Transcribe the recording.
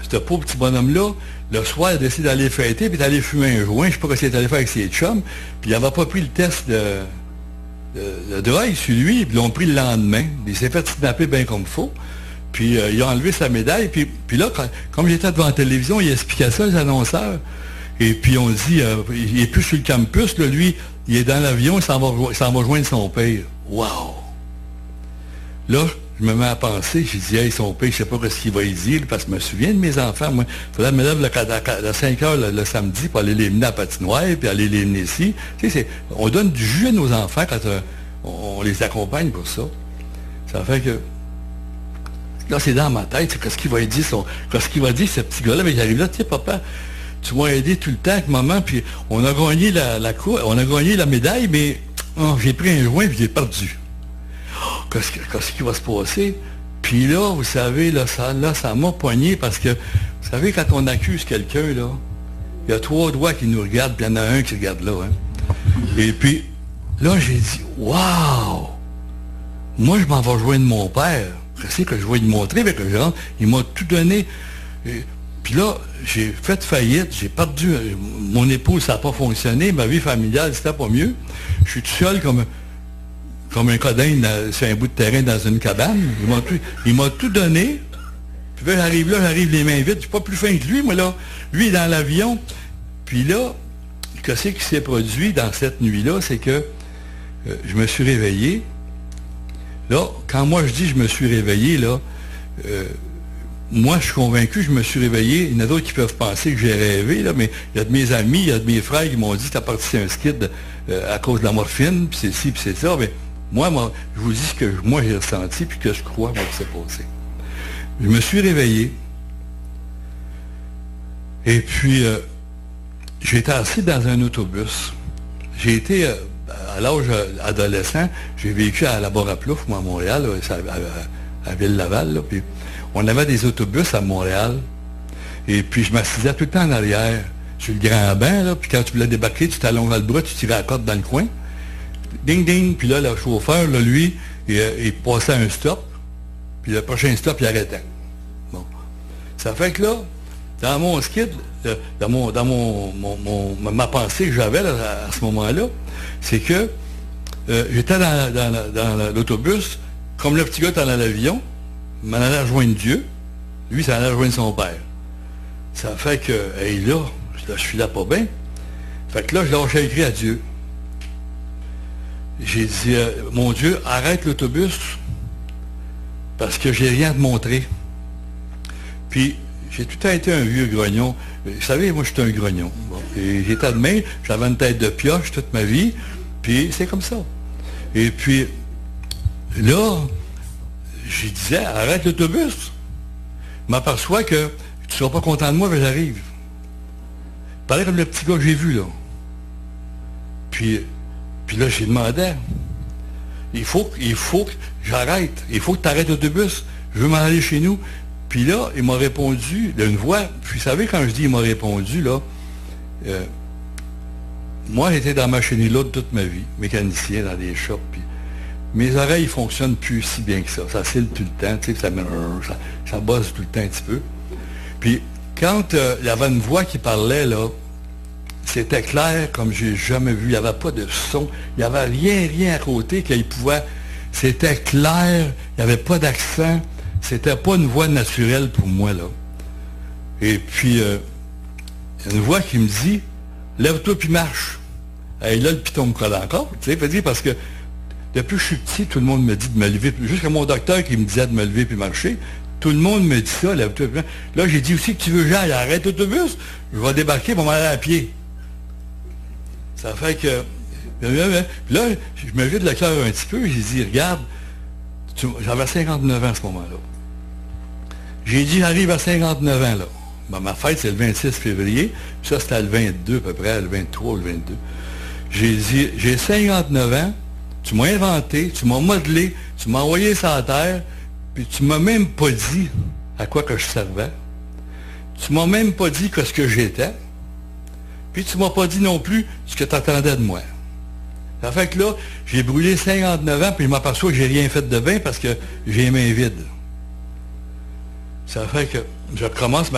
ce pauvre petit bonhomme-là, le soir, il a décidé d'aller fêter, puis d'aller fumer un joint. Je sais pas ce qu'il est allé faire avec ses chums. Puis il n'avait pas pris le test de drogue sur lui, puis ils l'ont pris le lendemain. Il s'est fait snapper bien comme il faut. Puis il a enlevé sa médaille. Puis là, comme j'étais devant la télévision, il expliquait ça, les annonceurs. Et puis on dit, il est plus sur le campus, là, lui, il est dans l'avion, il s'en va joindre son père. Wow! Là, je me mets à penser, j'ai dit, hey, son père, je sais pas ce qu'il va y dire, parce que je me souviens de mes enfants, moi. Il faudrait me lever à 5 heures le samedi pour aller les mener à la patinoire, puis aller les mener ici. Tu sais, on donne du jus à nos enfants quand on les accompagne pour ça. Ça fait que, là, c'est dans ma tête, c'est qu'est-ce qu'il va dire, qu'est-ce qu'il va dire, ce petit gars-là, mais j'arrive là, tu sais, papa, tu m'as aidé tout le temps avec maman, puis on a gagné on a gagné la médaille, mais j'ai pris un joint, puis j'ai perdu. Qu'est-ce qui va se passer? Puis là, vous savez, là, ça m'a poigné parce que, vous savez, quand on accuse quelqu'un, là, il y a 3 doigts qui nous regardent, puis il y en a un qui regarde là. Hein. Et puis, là, j'ai dit, waouh! Moi, je m'en vais joindre mon père. Qu'est-ce que je vais lui montrer avec le genre? Il m'a tout donné. Puis là, j'ai fait faillite, j'ai perdu. Mon épouse, ça n'a pas fonctionné, ma vie familiale, c'était pas mieux. Je suis tout seul comme un codin sur un bout de terrain dans une cabane. Il m'a tout donné. Puis là, j'arrive les mains vides. Je suis pas plus fin que lui, moi, là. Lui, il est dans l'avion. Puis là, qu'est-ce qui s'est produit dans cette nuit-là? C'est que je me suis réveillé. Là, quand moi, je dis je me suis réveillé, là, moi, je suis convaincu, je me suis réveillé. Il y en a d'autres qui peuvent penser que j'ai rêvé, là, mais il y a de mes amis, il y a de mes frères qui m'ont dit t'as parti un skid à cause de la morphine, puis c'est ci, puis c'est ça. Mais moi, je vous dis ce que moi j'ai ressenti, puis que je crois, moi, que c'est passé. Je me suis réveillé. Et puis, j'ai été assis dans un autobus. J'ai été, à l'âge adolescent, j'ai vécu à la Barre-à-Plouf, moi, à Montréal, à Ville-Laval, là, puis on avait des autobus à Montréal, et puis je m'assisais tout le temps en arrière, sur le grand banc, là, puis quand tu voulais débarquer, tu t'allongeais le bras, tu tirais la corde dans le coin, ding, ding, puis là, le chauffeur, là, lui, il passait un stop, puis le prochain stop, il arrêtait. Bon. Ça fait que là, dans mon skid, dans ma pensée que j'avais là, à ce moment-là, c'est que j'étais dans l'autobus, comme le petit gars était dans l'avion, il m'en allait rejoindre Dieu, lui, ça allait rejoindre son père. Ça fait que, hey, là, je suis là pas bien. Fait que là, je lâchais écrit à Dieu. J'ai dit, mon Dieu, arrête l'autobus, parce que j'ai rien à te montrer. Puis, j'ai tout le temps été un vieux grognon. Vous savez, moi, j'étais un grognon. Bon. Et j'étais de même, j'avais une tête de pioche toute ma vie, puis c'est comme ça. Et puis, là, je disais, arrête l'autobus. Je m'aperçois que tu ne seras pas content de moi, mais j'arrive. Pareil comme le petit gars que j'ai vu, là. Puis là, j'ai demandé, il faut que j'arrête. Il faut que tu arrêtes l'autobus. Je veux m'en aller chez nous. Puis là, il m'a répondu d'une voix. Puis vous savez, quand je dis il m'a répondu, là, moi, j'étais dans ma chaîne là toute ma vie, mécanicien dans des shops. Puis mes oreilles ne fonctionnent plus si bien que ça. Ça cille tout le temps, tu sais, ça bosse tout le temps un petit peu. Puis quand il y avait une voix qui parlait, là, c'était clair comme j'ai jamais vu. Il n'y avait pas de son. Il n'y avait rien à côté qu'il pouvait. C'était clair. Il n'y avait pas d'accent. C'était pas une voix naturelle pour moi, là. Et puis, il y a une voix qui me dit, lève-toi puis marche. Et là, le piton me colle encore, tu sais, parce que depuis que je suis petit, tout le monde me dit de me lever. Jusqu'à mon docteur qui me disait de me lever puis marcher, tout le monde me dit ça, lève-toi puis marche. Là, j'ai dit aussi que tu veux, j'aille, arrête l'autobus, je vais débarquer, je vais m'aller à pied. Ça fait que, puis là, je me vide le cœur un petit peu, j'ai dit, regarde, j'avais 59 ans à ce moment-là. J'ai dit, j'arrive à 59 ans, là. Ben, ma fête, c'est le 26 février. Puis ça, c'était le 22, à peu près, le 23 ou le 22. J'ai dit, j'ai 59 ans, tu m'as inventé, tu m'as modelé, tu m'as envoyé sur la terre, puis tu m'as même pas dit à quoi que je servais. Tu m'as même pas dit ce que j'étais. Puis tu m'as pas dit non plus ce que tu attendais de moi. Ça fait que là, j'ai brûlé 59 ans, puis je m'aperçois que j'ai rien fait de bien parce que j'ai les mains vides. Ça fait que je recommence ma